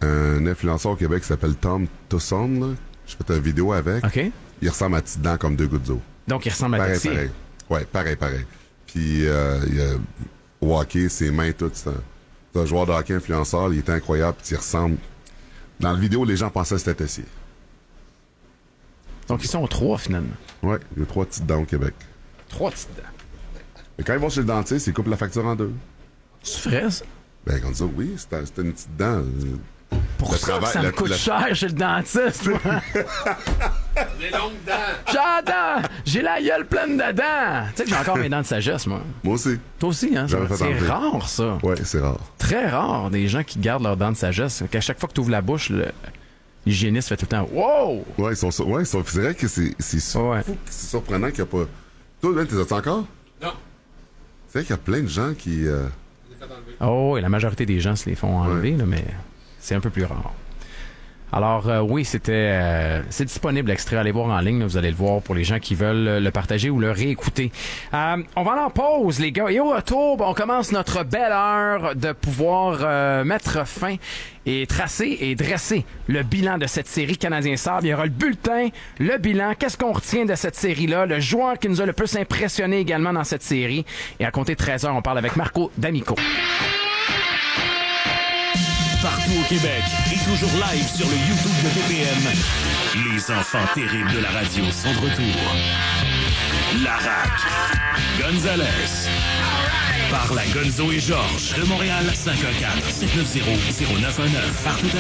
un influenceur au Québec qui s'appelle Tom Tusson, là. J'ai fait une vidéo avec. OK. Il ressemble à Tite Dent comme deux gouttes d'eau. Donc, il ressemble à Pareil, Taxi. pareil. Ouais, pareil. Puis, il a au hockey, ses mains toutes. C'est un joueur de hockey influenceur, il était incroyable, puis il ressemble. Dans la vidéo, les gens pensaient que c'était Tessier. Donc, ils sont 3, finalement. Ouais, il y a 3 petites dents au Québec. 3 petites dents. Mais quand ils vont chez le dentiste, ils coupent la facture en 2. C'est vrai, ça? Ben, comme ça, oui, c'était une petite dent. Pour ça que ça me coûte cher chez le dentiste, moi. Des longues dents. J'adore! J'ai la gueule pleine de dents! Tu sais que j'ai encore mes dents de sagesse, moi. Moi aussi. Toi aussi, hein? J'avais fait C'est enlever. rare, ça. Ouais, c'est rare. Très rare, des gens qui gardent leurs dents de sagesse. Qu'à chaque fois que tu ouvres la bouche, l'hygiéniste fait tout le temps « Wow! » Ouais, c'est vrai que c'est Ouais. c'est surprenant qu'il n'y a pas... Toi, Ben, t'es encore? Non. C'est vrai qu'il y a plein de gens qui... Oh, et la majorité des gens se les font enlever, là, mais c'est un peu plus rare. Alors, oui, c'est disponible, l'extrait. Allez voir en ligne, là, vous allez le voir pour les gens qui veulent le partager ou le réécouter. On va aller en pause, les gars. Et au retour, on commence notre belle heure de pouvoir mettre fin et tracer et dresser le bilan de cette série Canadien Sabre. Il y aura le bulletin, le bilan, qu'est-ce qu'on retient de cette série-là, le joueur qui nous a le plus impressionné également dans cette série. Et à compter de 13h, on parle avec Marco D'Amico. Partout au Québec et toujours live sur le YouTube de BPM. Les enfants terribles de la radio sont de retour. Larac, Gonzalez, par la Gonzo et Georges de Montréal 514-790-0919. Partout